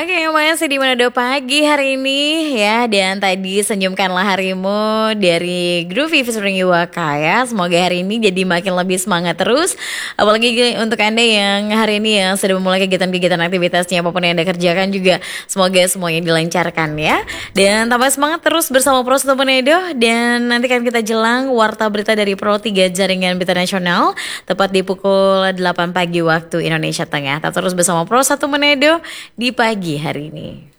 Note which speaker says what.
Speaker 1: Oke, masih di Manado pagi hari ini ya. Dan tadi senyumkanlah harimu dari grup Vivi Spring Iwaka ya. Semoga hari ini jadi makin lebih semangat terus. Apalagi untuk Anda yang hari ini yang sudah memulai kegiatan-kegiatan aktivitasnya apapun yang Anda kerjakan juga. Semoga semuanya dilancarkan ya. Dan tambah semangat terus bersama Pro 1 Manado. Dan nanti kan kita jelang warta berita dari Pro 3 Jaringan Berita Nasional. Tepat di pukul 8 pagi waktu Indonesia Tengah. Tetap terus bersama Pro 1 Manado di pagi hari ini.